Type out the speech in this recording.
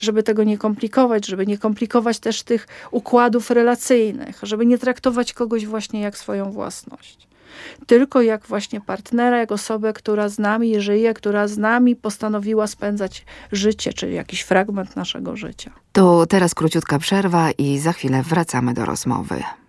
żeby tego nie komplikować, żeby nie komplikować też tych układów relacyjnych, żeby nie traktować kogoś właśnie jak swoją własność. Tylko jak właśnie partnera, jak osobę, która z nami żyje, która z nami postanowiła spędzać życie, czyli jakiś fragment naszego życia. To teraz króciutka przerwa i za chwilę wracamy do rozmowy.